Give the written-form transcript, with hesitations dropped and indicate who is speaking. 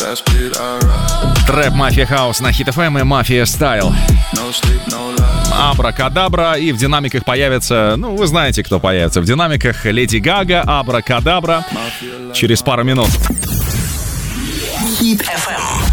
Speaker 1: Трэп Мафия Хаус на Hit FM и Мафия Стайл. Абракадабра, и в динамиках появится, ну, вы знаете, кто появится в динамиках. Леди Гага, Абракадабра. Через пару минут.
Speaker 2: Hit FM.